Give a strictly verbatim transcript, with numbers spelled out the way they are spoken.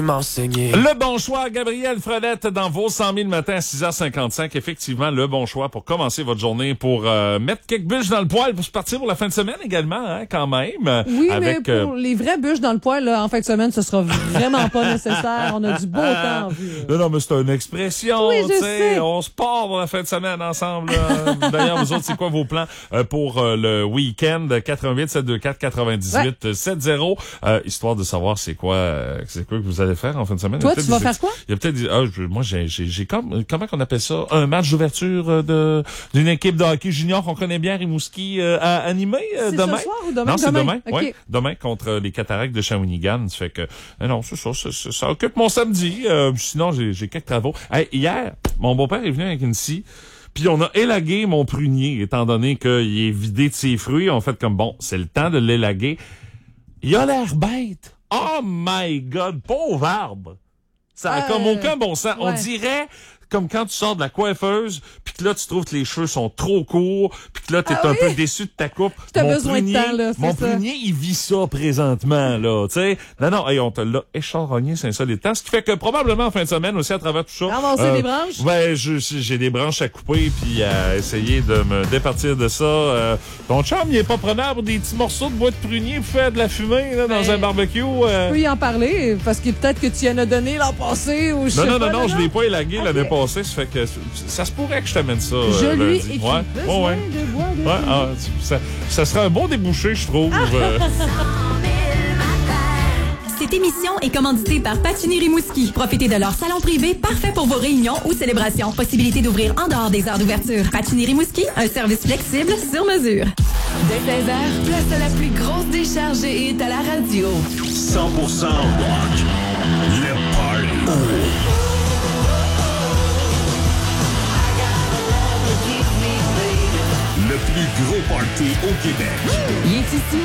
m'enseigner. Le bon choix, Gabriel Fredette, dans vos cent mille matin à six heures cinquante-cinq. Effectivement, le bon choix pour commencer votre journée, pour euh, mettre quelques bûches dans le poêle, pour se partir pour la fin de semaine également, hein, quand même. Oui, avec, mais pour euh... les vraies bûches dans le poêle, là, en fin de semaine, ce sera vraiment pas nécessaire. On a du beau temps en vue. Non, non, mais c'est une expression, oui, tu sais. On se part pour la fin de semaine ensemble. D'ailleurs, vous autres, c'est quoi vos plans euh, pour euh, le week-end? quatre-vingt-huit sept deux quatre quatre-vingt-dix-huit soixante, euh, histoire de savoir c'est quoi, euh, c'est quoi que vous allez faire en fin de semaine. Toi, tu vas faire quoi? Il y a peut-être des, ah, je, moi, j'ai, j'ai, j'ai comme, comment qu'on appelle ça? Un match d'ouverture de, d'une équipe de hockey junior qu'on connaît bien, Rimouski, euh, à animer, euh, c'est demain. ce soir ou demain? Non, c'est demain. demain. Okay. Ouais, demain contre les Cataractes de Shawinigan. Ça fait que, euh, non, c'est ça, ça, ça, ça occupe mon samedi. Euh, sinon, j'ai, j'ai quelques travaux. Hey, hier, mon beau-père est venu avec une scie. Puis on a élagué mon prunier, étant donné qu'il est vidé de ses fruits. On fait comme, bon, c'est le temps de l'élaguer. Il a l'air bête. Oh my God, pauvre arbre. Ça a euh, comme aucun bon sens. Ouais. On dirait comme quand tu sors de la coiffeuse, puis que là, tu trouves que les cheveux sont trop courts, puis que là, t'es ah un oui? peu déçu de ta coupe. T'as mon besoin prunier, de temps, là, c'est Mon ça. prunier, il vit ça présentement, là, tu sais. Non, non, hey, on te l'a écharogné, c'est insolite. Ce qui fait que probablement en fin de semaine, aussi, à travers tout ça... Ramasser euh, des branches? Ben, je, j'ai des branches à couper, puis à essayer de me départir de ça. Euh, ton chum, il est pas preneur pour des petits morceaux de bois de prunier pour faire de la fumée, là, dans ben, un barbecue. Euh... Tu peux y en parler, parce que peut-être que tu y en as donné l'an passé, ou je non, sais non, pas. Non, non, non, je l'ai pas élagué okay. l'année passée, ça fait que ça se pourrait que je t'amène ça. Je euh, lui lundi. ai Ouais. besoin ouais. de bois de ouais, ah, ça, ça serait un bon débouché, je trouve. euh. Cette émission est commanditée par Patinir Rimouski. Profitez de leur salon privé parfait pour vos réunions ou célébrations. Possibilité d'ouvrir en dehors des heures d'ouverture. Patinir Rimouski, un service flexible sur mesure. Dès seize heures, place à la plus grosse décharge et est à la radio. cent pour cent rock. Le party. Le plus gros party au Québec. Il est ici.